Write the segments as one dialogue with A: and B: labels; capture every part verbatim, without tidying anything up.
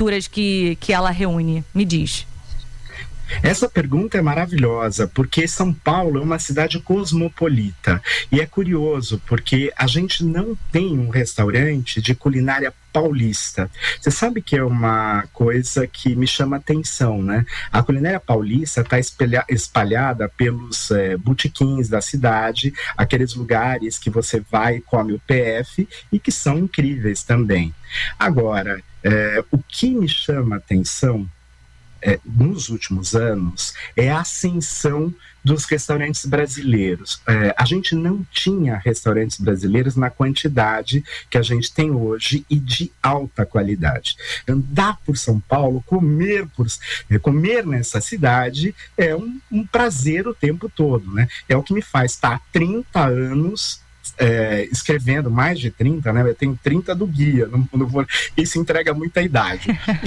A: culturas que, que ela reúne? Me diz.
B: Essa pergunta é maravilhosa, porque São Paulo é uma cidade cosmopolita. E é curioso, porque a gente não tem um restaurante de culinária paulista. Você sabe que é uma coisa que me chama atenção, né? A culinária paulista está espalhada pelos é, botequins da cidade, aqueles lugares que você vai e come o P F e que são incríveis também. Agora, é, o que me chama atenção É, nos últimos anos, é a ascensão dos restaurantes brasileiros. É, a gente não tinha restaurantes brasileiros na quantidade que a gente tem hoje e de alta qualidade. Andar por São Paulo, comer, por, é, comer nessa cidade é um, um prazer o tempo todo, né? É o que me faz estar há trinta anos É, escrevendo, mais de trinta, né? Eu tenho trinta do guia, não, não vou, isso entrega muita idade.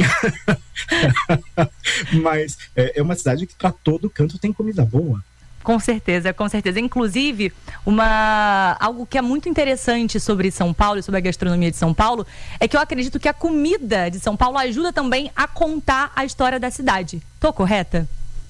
B: Mas é, é uma cidade que para todo canto tem comida boa.
A: Com certeza, com certeza. Inclusive, uma, algo que é muito interessante sobre São Paulo e sobre a gastronomia de São Paulo é que eu acredito que a comida de São Paulo ajuda também a contar a história da cidade. Tô correta?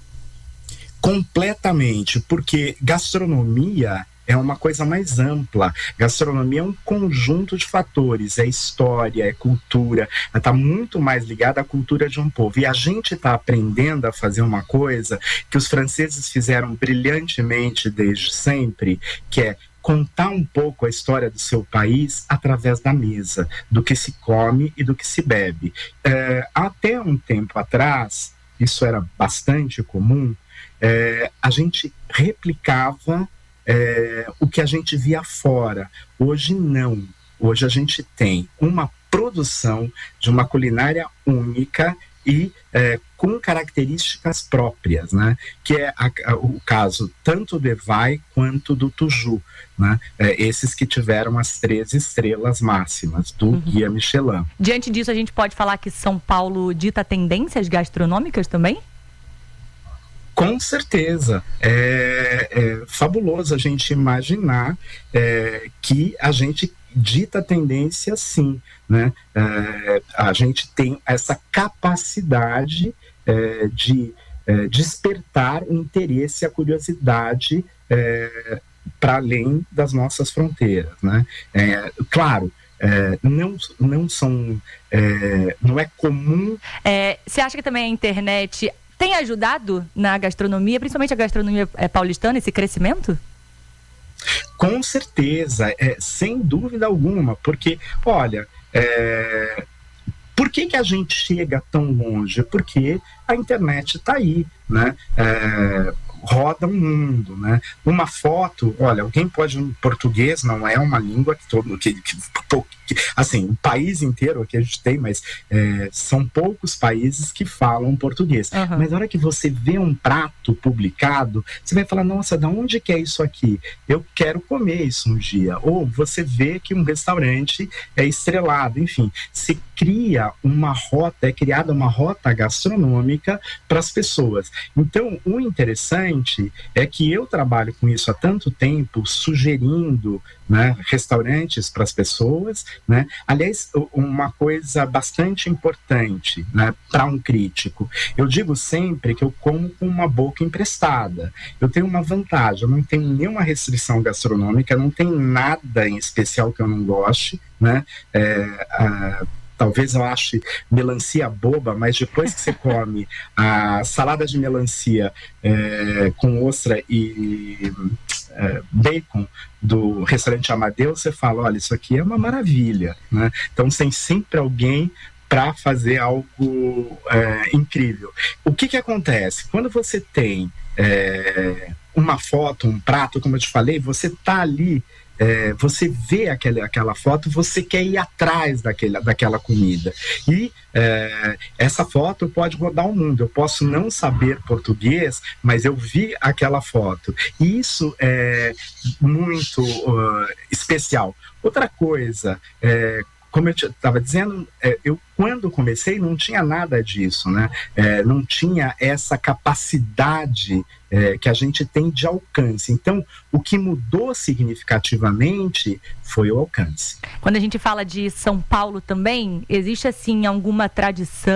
B: Completamente, porque gastronomia é uma coisa mais ampla. Gastronomia é um conjunto de fatores, é história, é cultura, está muito mais ligada à cultura de um povo. E a gente está aprendendo a fazer uma coisa que os franceses fizeram brilhantemente desde sempre, que é contar um pouco a história do seu país através da mesa, do que se come e do que se bebe. É, até um tempo atrás, isso era bastante comum, é, a gente replicava É, o que a gente via fora. Hoje não. Hoje a gente tem uma produção de uma culinária única e é, com características próprias, né? Que é a, a, o caso tanto do Evai quanto do Tuju, né? É, esses que tiveram as três estrelas máximas do uhum. Guia Michelin.
A: Diante disso, a gente pode falar que São Paulo dita tendências gastronômicas também?
B: Com certeza, é, é fabuloso a gente imaginar é, que a gente dita tendência sim, né? É, a gente tem essa capacidade é, de é, despertar o interesse e a curiosidade é, para além das nossas fronteiras, né? É, claro, É, não, não são, é, não é comum.
A: É, você acha que também a internet tem ajudado na gastronomia, principalmente a gastronomia é, paulistana, esse crescimento?
B: Com certeza, é, sem dúvida alguma, porque, olha, é, por que que a gente chega tão longe? Porque a internet está aí, né? É, roda o mundo, né? Uma foto, olha, alguém pode, em português não é uma língua que todo, que, que, que assim, o país inteiro aqui a gente tem, mas é, são poucos países que falam português. Uhum. Mas na hora que você vê um prato publicado, você vai falar, nossa, de onde que é isso aqui? Eu quero comer isso um dia. Ou você vê que um restaurante é estrelado, enfim, se cria uma rota, é criada uma rota gastronômica para as pessoas. Então, o interessante é que eu trabalho com isso há tanto tempo, sugerindo, né, restaurantes para as pessoas, né? Aliás, uma coisa bastante importante, né, para um crítico, eu digo sempre que eu como com uma boca emprestada. Eu tenho uma vantagem, eu não tenho nenhuma restrição gastronômica, não tem nada em especial que eu não goste, né? É, a Talvez eu ache melancia boba, mas depois que você come a salada de melancia é, com ostra e é, bacon do restaurante Amadeus, você fala, olha, isso aqui é uma maravilha, né? Então tem sempre alguém para fazer algo é, incrível. O que que acontece? Quando você tem é, uma foto, um prato, como eu te falei, você tá ali, É, você vê aquele, aquela foto, você quer ir atrás daquele, daquela comida. E é, essa foto pode rodar o mundo. Eu posso não saber português, mas eu vi aquela foto. E isso é muito uh, especial. Outra coisa, é, como eu estava dizendo, é, eu quando comecei não tinha nada disso, né? É, não tinha essa capacidade é, que a gente tem de alcance. Então, o que mudou significativamente foi o alcance.
A: Quando a gente fala de São Paulo também, existe assim alguma tradição